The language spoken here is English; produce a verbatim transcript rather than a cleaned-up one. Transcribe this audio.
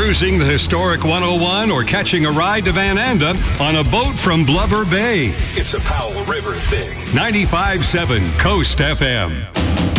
cruising the historic one oh one or catching a ride to Van Anda on a boat from Blubber Bay. It's a Powell River thing. ninety-five point seven Coast F M.